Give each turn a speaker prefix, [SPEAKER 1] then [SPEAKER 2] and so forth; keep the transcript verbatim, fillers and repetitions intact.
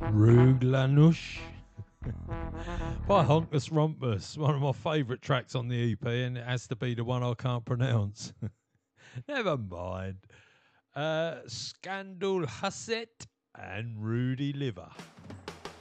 [SPEAKER 1] Ruglanush by Honkus Rompus, one of my favourite tracks on the E P, and it has to be the one I can't pronounce. Never mind. Uh, Scandal Husset and Rudy Liver.